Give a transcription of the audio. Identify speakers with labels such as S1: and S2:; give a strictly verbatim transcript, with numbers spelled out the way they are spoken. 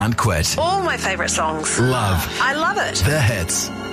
S1: and Quit.
S2: All my favourite songs.
S1: Love.
S2: I love it.
S1: The hits.